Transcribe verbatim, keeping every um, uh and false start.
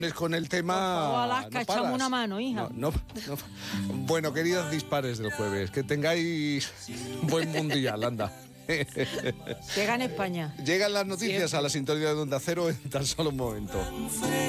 con el tema. Por favor, Alaska, no echame paras. una mano, hija. No, no, no. Bueno, queridos dispares del jueves, que tengáis buen mundial, anda. Que gane España. Llegan las noticias Siempre. a la sintonía de Onda Cero en tan solo un momento.